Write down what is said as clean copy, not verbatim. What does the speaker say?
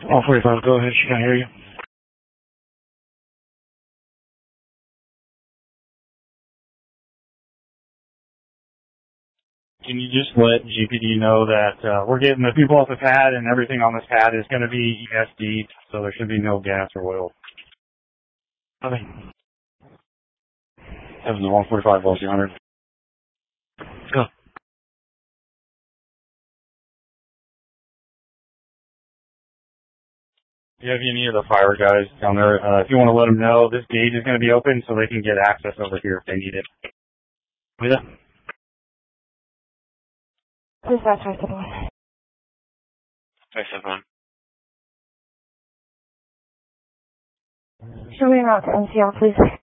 All 45, go ahead. She can't hear you. Can you just let GPD know that we're getting the people off the pad and everything on this pad is going to be ESD, so there should be no gas or oil. Okay. That was the 145, Velocity 100. Go. Do you have any of the fire guys down there? If you want to let them know, this gate is going to be open so they can get access over here if they need it. Rita? Please, that's 571. 571. Show me around to NCL, please.